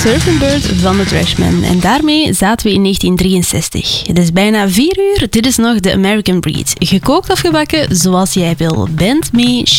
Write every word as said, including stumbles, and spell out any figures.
Surfing Bird van de Trashmen. En daarmee zaten we in negentien drieënzestig. Het is bijna vier uur. Dit is nog de American Breed. Gekookt of gebakken, zoals jij wil. Band Me,